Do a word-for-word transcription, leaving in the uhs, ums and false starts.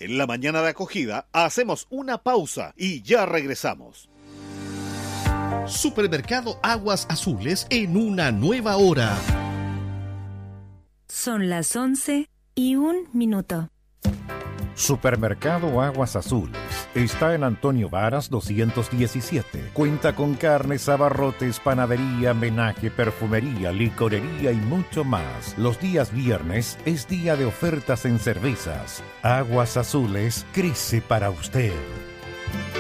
En la mañana de acogida hacemos una pausa y ya regresamos. Supermercado Aguas Azules en una nueva hora. Son las once y un minuto. Supermercado Aguas Azules está en Antonio Varas doscientos diecisiete. Cuenta con carnes, abarrotes, panadería, menaje, perfumería, licorería y mucho más. Los días viernes es día de ofertas en cervezas. Aguas Azules crece para usted.